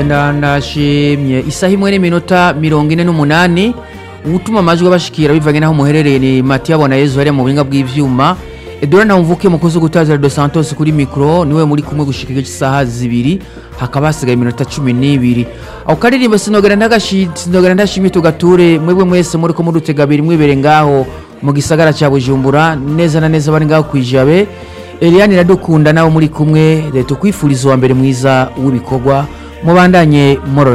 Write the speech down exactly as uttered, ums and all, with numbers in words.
ndashimye isaha imwe n'iminota mirongo ine n'umunani utuma amajwi abashikira bivanye naho muherereye ni Mathieu Bonayezu ari mu buhinga bw'ivyuma. Edora na mvuke mukozi gutazira Dos Santos kuri micro niwe muri kumwe gushika isaha zibiri hakaba hasigaye iminota cumi n'ibiri. Aho karirimba sinogera ndagashitsi sinogera ndashimye tugature mwebwe mwese muri ko murutega biri mwibere ngaho mu gisagara ca Bujumbura neza na neza bari ngaho kwijabe. Eliane Iradukunda nawe muri kumwe leta kwifuriza wa mbere mwiza w'ibikorwa mubandanye moro